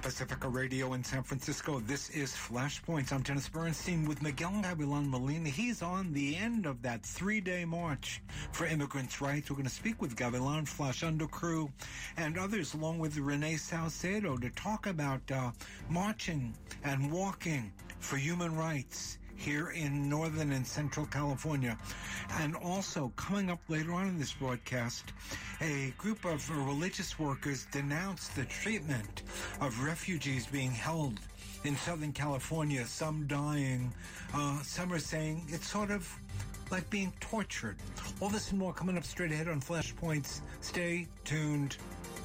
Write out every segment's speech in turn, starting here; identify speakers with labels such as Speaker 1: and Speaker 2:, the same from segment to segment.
Speaker 1: Pacifica Radio in San Francisco. This is Flashpoints. I'm Dennis Bernstein with Miguel Gavilan Molina. He's on the end of that 3-day march for immigrants' rights. We're going to speak with Gavilan, Flash Undercrew, and others, along with Renee Salcedo, to talk about marching and walking for human rights here in Northern and Central California. And also, coming up later on in this broadcast, a group of religious workers denounced the treatment of refugees being held in Southern California, some dying, some are saying it's sort of like being tortured. All this and more coming up straight ahead on Flashpoints. Stay tuned.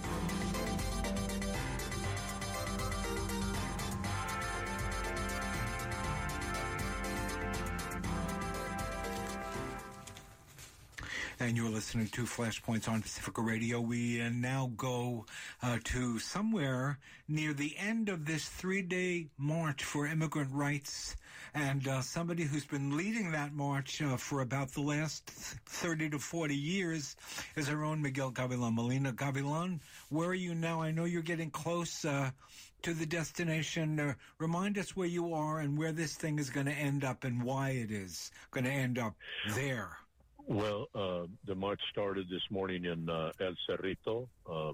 Speaker 1: And you're listening to Flashpoints on Pacifica Radio. We now go to somewhere near the end of this 3-day march for immigrant rights. And somebody who's been leading that march for about the last 30 to 40 years is our own Miguel Gavilan Molina. Gavilan, where are you now? I know you're getting close to the destination. Remind us where you are and where this thing is going to end up and why it is going to end up there.
Speaker 2: Well, the march started this morning in El Cerrito,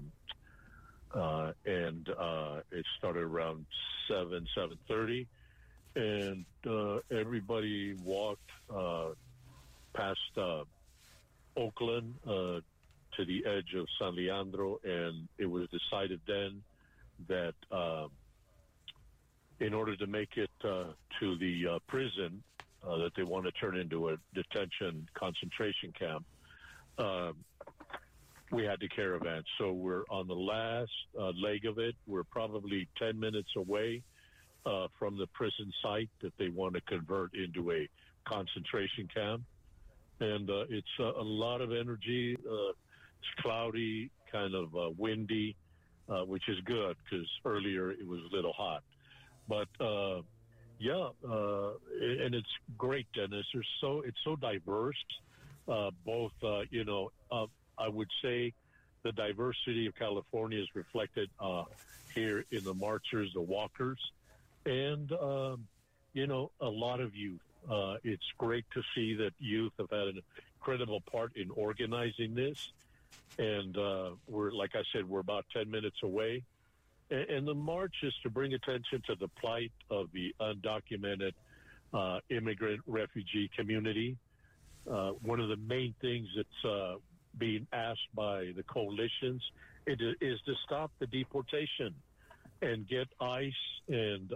Speaker 2: and it started around 7:30, and everybody walked past Oakland to the edge of San Leandro, and it was decided then that in order to make it to the prison, that they want to turn into a detention concentration camp, we had to caravan. So we're on the last leg of it. We're probably 10 minutes away from the prison site that they want to convert into a concentration camp. And it's a lot of energy. It's cloudy, kind of windy, which is good because earlier it was a little hot. But yeah, and it's great, Dennis. It's so diverse. Both, I would say the diversity of California is reflected here in the marchers, the walkers, and, a lot of youth. It's great to see that youth have had an incredible part in organizing this. And we're, like I said, we're about 10 minutes away. And the march is to bring attention to the plight of the undocumented immigrant refugee community. One of the main things that's being asked by the coalitions is to stop the deportation and get ICE and,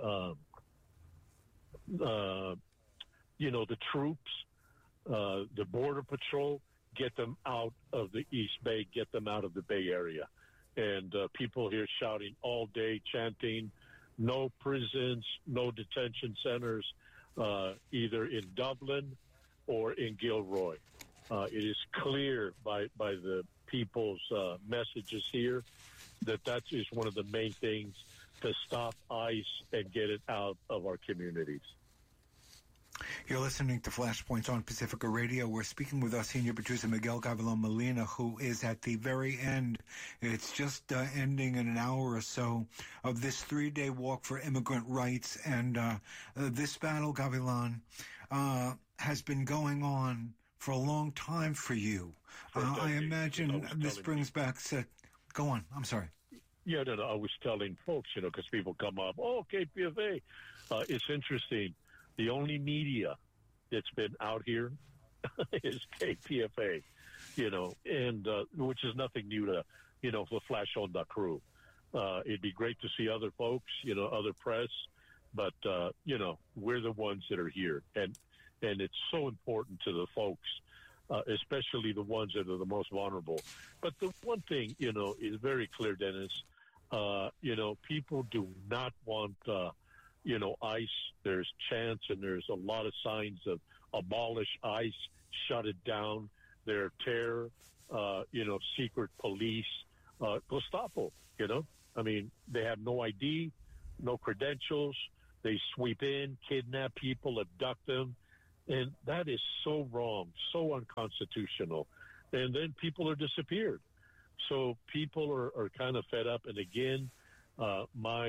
Speaker 2: the troops, the Border Patrol, get them out of the East Bay, get them out of the Bay Area. And people here shouting all day, chanting, no prisons, no detention centers, either in Dublin or in Gilroy. It is clear by the people's messages here that is one of the main things to stop ICE and get it out of our communities.
Speaker 1: You're listening to Flashpoints on Pacifica Radio. We're speaking with our senior producer, Miguel Gavilan Molina, who is at the very end. It's just ending in an hour or so of this 3-day walk for immigrant rights. And this battle, Gavilan, has been going on for a long time for you. I imagine this brings back... Go on. I'm sorry.
Speaker 2: Yeah, no, I was telling folks, because people come up, KPFA. It's interesting. The only media that's been out here is KPFA, and which is nothing new to, the Flash on the crew. It'd be great to see other folks, other press, but, we're the ones that are here. And it's so important to the folks, especially the ones that are the most vulnerable. But the one thing, is very clear, Dennis, people do not want, ICE. There's chants and there's a lot of signs of abolish ICE, shut it down. Their terror, secret police, Gestapo, I mean, they have no ID, no credentials. They sweep in, kidnap people, abduct them. And that is so wrong, so unconstitutional. And then people are disappeared. So people are kind of fed up. And again, my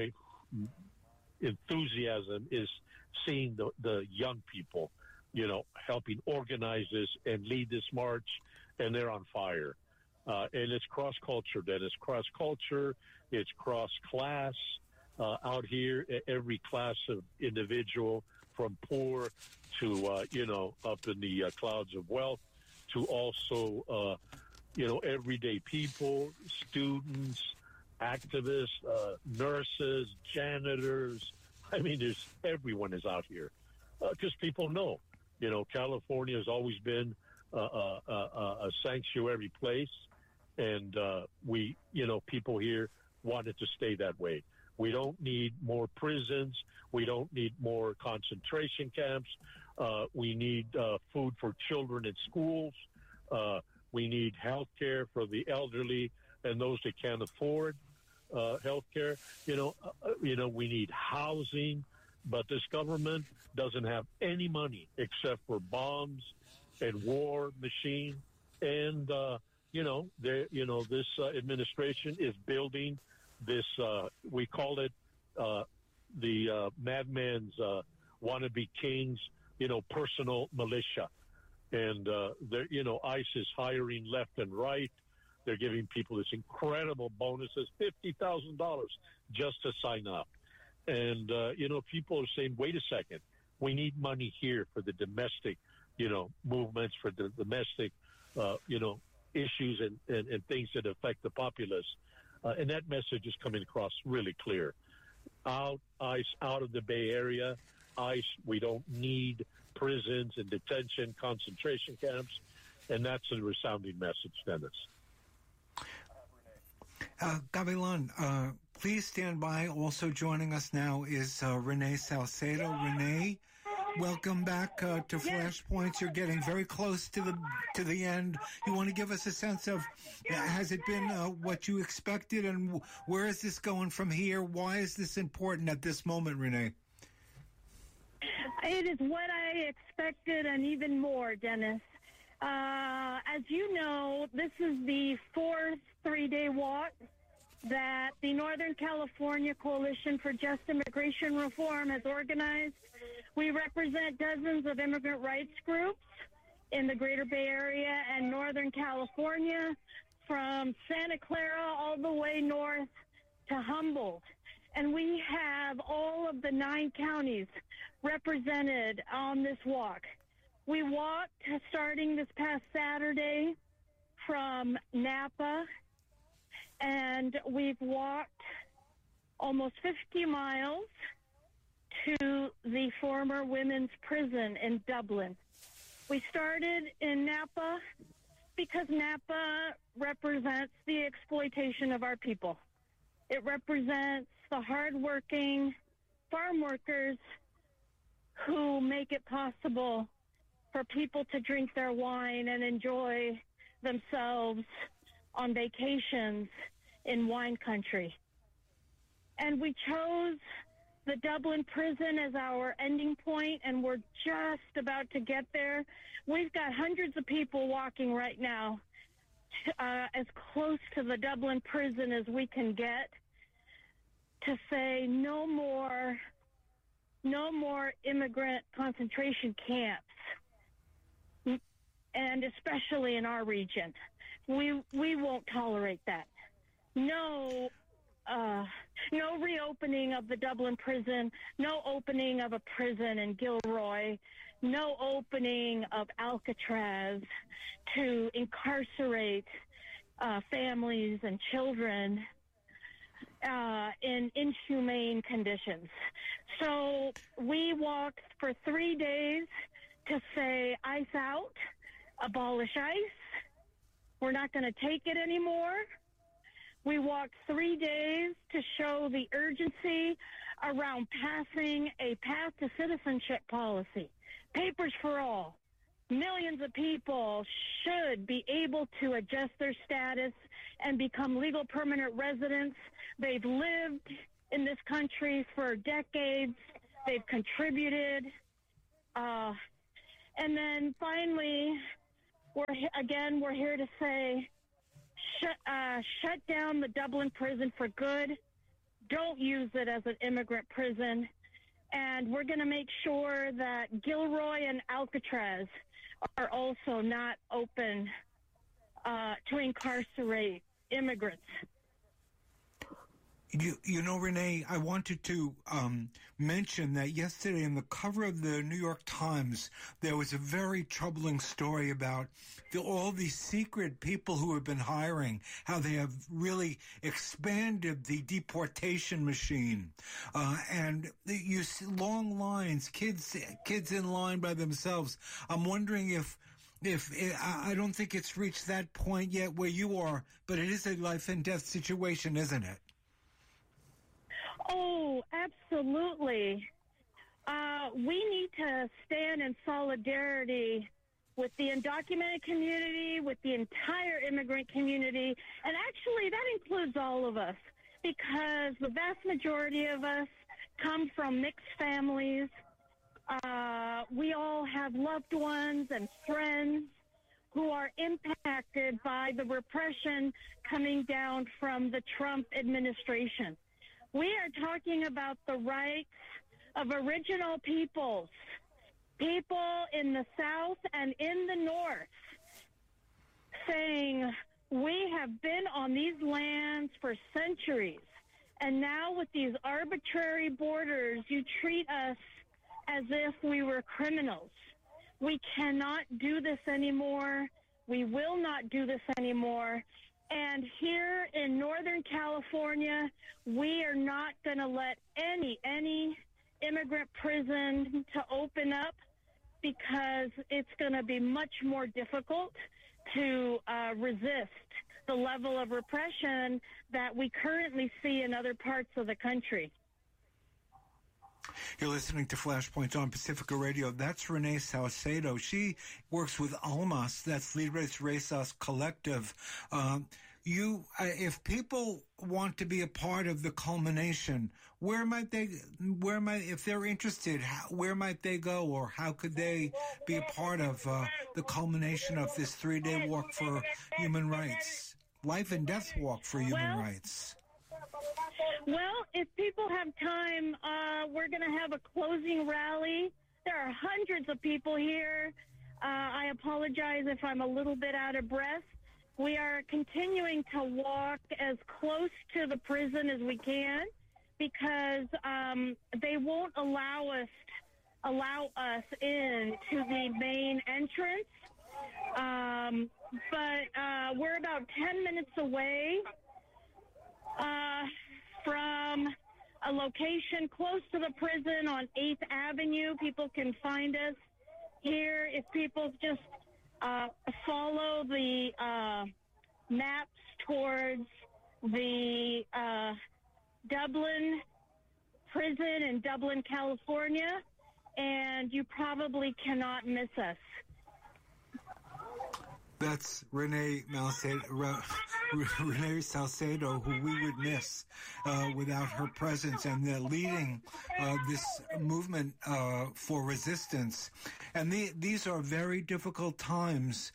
Speaker 2: enthusiasm is seeing the young people, helping organize this and lead this march, and they're on fire. And it's cross-culture, Dennis. Cross-culture, it's cross-class. Out here, every class of individual, from poor to, up in the clouds of wealth, to also, everyday people, students, activists, nurses, janitors. I mean, everyone is out here because people know, California has always been a sanctuary place, and people here want it to stay that way. We don't need more prisons. We don't need more concentration camps. We need food for children in schools. We need health care for the elderly and those that can't afford health care. We need housing, but this government doesn't have any money except for bombs and war machine. And, this administration is building this, we call it the madman's wannabe king's, personal militia. And, ICE is hiring left and right. They're giving people this incredible bonuses, $50,000 just to sign up. And, people are saying, wait a second, we need money here for the domestic, movements, for the domestic, issues and things that affect the populace. And that message is coming across really clear. ICE out of the Bay Area. ICE, we don't need prisons and detention, concentration camps. And that's a resounding message, Dennis.
Speaker 1: Gavilan, please stand by. Also joining us now is Renee Salcedo. Renee, welcome back to Flashpoints. You're getting very close to the end. You want to give us a sense of, has it been what you expected, and where is this going from here? Why is this important at this moment, Renee?
Speaker 3: It is what I expected and even more, Dennis. As you know, this is the fourth 3-day walk that the Northern California Coalition for Just Immigration Reform has organized. We represent dozens of immigrant rights groups in the Greater Bay Area and Northern California, from Santa Clara all the way north to Humboldt. And we have all of the 9 counties represented on this walk. We walked starting this past Saturday from Napa, and we've walked almost 50 miles to the former women's prison in Dublin. We started in Napa because Napa represents the exploitation of our people. It represents the hardworking farm workers who make it possible for people to drink their wine and enjoy themselves on vacations in wine country. And we chose the Dublin prison as our ending point, and we're just about to get there. We've got hundreds of people walking right now as close to the Dublin prison as we can get, to say no more immigrant concentration camps, and especially in our region. We won't tolerate that. No reopening of the Dublin prison, no opening of a prison in Gilroy, no opening of Alcatraz to incarcerate families and children in inhumane conditions. So we walked for 3 days to say ICE out, abolish ICE. We're not going to take it anymore. We walked 3 days to show the urgency around passing a path to citizenship policy. Papers for all. Millions of people should be able to adjust their status and become legal permanent residents. They've lived in this country for decades. They've contributed. And then finally, we're here to say, shut down the Dublin prison for good. don't use it as an immigrant prison. And we're going to make sure that Gilroy and Alcatraz are also not open to incarcerate immigrants.
Speaker 1: You know, Renee, I wanted to mention that yesterday in the cover of the New York Times, there was a very troubling story about all these secret people who have been hiring, how they have really expanded the deportation machine. And you see long lines, kids in line by themselves. I'm wondering if I don't think it's reached that point yet where you are, but it is a life and death situation, isn't it?
Speaker 3: Oh, absolutely. We need to stand in solidarity with the undocumented community, with the entire immigrant community, and actually that includes all of us, because the vast majority of us come from mixed families. We all have loved ones and friends who are impacted by the repression coming down from the Trump administration. We are talking about the rights of original peoples, people in the South and in the North, saying we have been on these lands for centuries, and now with these arbitrary borders, you treat us as if we were criminals. We cannot do this anymore. We will not do this anymore. And here in Northern California, we are not going to let any immigrant prison to open up, because it's going to be much more difficult to resist the level of repression that we currently see in other parts of the country.
Speaker 1: You're listening to Flashpoint on Pacifica Radio. That's Renee Salcedo. She works with ALMAS, that's Libres Raizas Collective. If people want to be a part of the culmination, if they're interested, where might they go, or how could they be a part of the culmination of this 3-day walk for human rights, life and death walk for human rights?
Speaker 3: Well, if people have time, we're going to have a closing rally. There are hundreds of people here. I apologize if I'm a little bit out of breath. We are continuing to walk as close to the prison as we can, because they won't allow us in to the main entrance. But we're about 10 minutes away from a location close to the prison on 8th Avenue. People can find us here if people just follow the maps towards the Dublin prison in Dublin, California, and you probably cannot miss us.
Speaker 1: That's Renee Salcedo, who we would miss without her presence, and they're leading this movement for resistance. And these are very difficult times,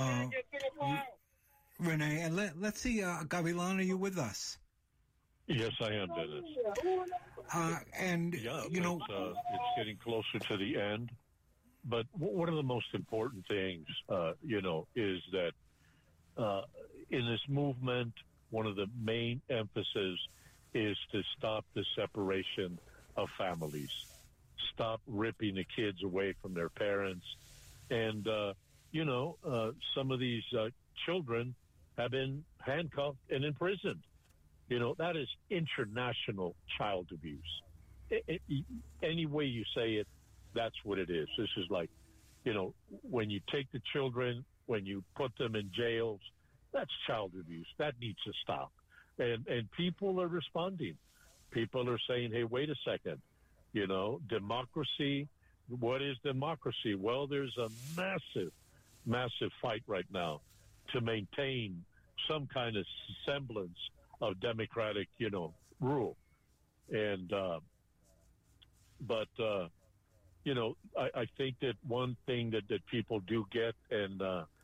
Speaker 1: Renee. And let's see, Gavilan, are you with us?
Speaker 2: Yes, I am, Dennis. It's getting closer to the end. But one of the most important things, is that in this movement, one of the main emphasis is to stop the separation of families, stop ripping the kids away from their parents. And, some of these children have been handcuffed and imprisoned. That is international child abuse. Any way you say it, that's what it is. This is like, when you take the children, when you put them in jails, that's child abuse. That needs to stop. And people are responding. People are saying, hey, wait a second. Democracy, what is democracy? Well, there's a massive fight right now to maintain some kind of semblance of democratic, rule. And, I think that one thing that people do get, and